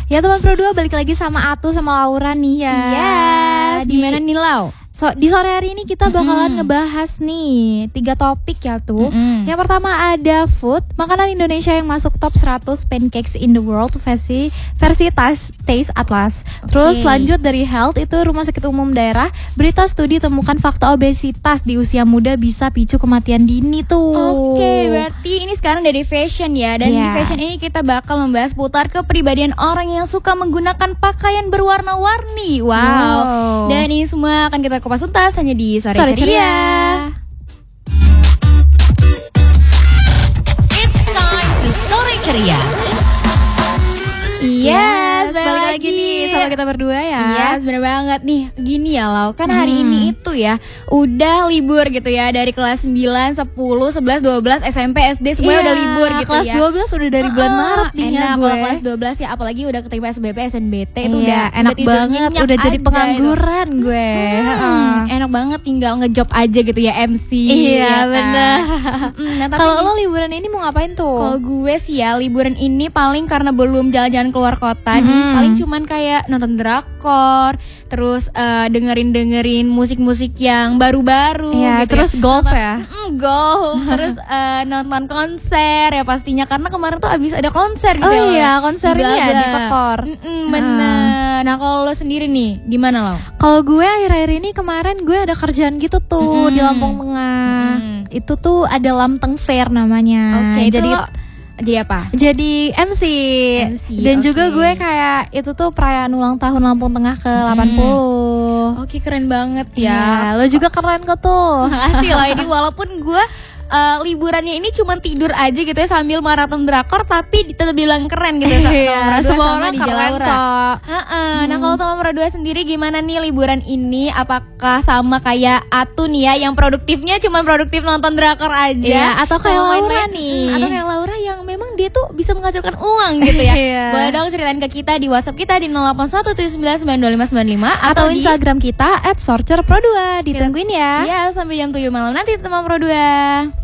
Ya teman Pro 2 balik lagi sama Atu sama Laura nih ya. Yes, gimana nih Lau? Di sore hari ini kita bakalan ngebahas nih 3 topik ya tuh. Yang pertama ada food, makanan Indonesia yang masuk top 100 pancakes in the world versi Taste Atlas. Terus lanjut dari health itu Rumah Sakit Umum Daerah, berita studi temukan fakta obesitas di usia muda bisa picu kematian dini tuh. Oke, berarti ini sekarang dari fashion ya. Dan di fashion ini kita bakal membahas putar kepribadian orang yang suka menggunakan pakaian berwarna-warni. Wow. Dan ini semua akan kita kupas tuntas hanya di Sore Ceria. It's time to Sore Ceria. Yes, balik lagi nih sama kita berdua ya. Yes, bener banget nih. Gini ya Lau, kan hari ini itu ya udah libur gitu ya. Dari kelas 9, 10, 11, 12, SMP, SD semuanya udah libur gitu kelas ya. Kelas 12 udah dari bulan Maret nih enak gue. Kalau kelas 12 ya, apalagi udah keterima SBP, SNBT itu udah enak banget, udah jadi pengangguran gitu. gue. Enak banget tinggal ngejob aja gitu ya, MC. Iya, bener. Nah, kalau lo liburan ini mau ngapain tuh? Kalau gue sih ya liburan ini paling karena belum jalan-jalan keluar kota nih, paling cuman kayak nonton drakor, terus dengerin musik-musik yang baru-baru gitu. Terus golf ya? Golf, terus nonton konser ya pastinya, karena kemarin tuh abis ada konser gitu. Oh iya, konser ini ya di Pekor. Bener. Nah kalau lo sendiri nih gimana lo? Kalau gue akhir-akhir ini kemarin gue ada kerjaan gitu tuh di Lampung Tengah. Itu tuh ada Lamteng Fair namanya. Oke, jadi apa? Jadi MC. Dan juga gue kayak itu tuh perayaan ulang tahun Lampung Tengah ke 80. Oke, keren banget ya. Lo juga keren kok tuh. Makasih loh. Ini walaupun gue liburannya ini cuma tidur aja gitu ya sambil maraton drakor, tapi tetap bilang keren gitu ya. Semua orang di keren kok. Nah kalau teman Pro 2 sendiri gimana nih liburan ini? Apakah sama kayak Atu nih ya, yang produktifnya cuma produktif nonton drakor aja? Atau kayak Laura nih? Atau kayak Laura yang memang dia tuh bisa menghasilkan uang gitu ya. Boleh dong ceritain ke kita di WhatsApp kita di 0817992595 atau Instagram kita @sorcerpro2. Ditungguin ya. Iya, sampai jam 7 malam nanti teman Pro 2.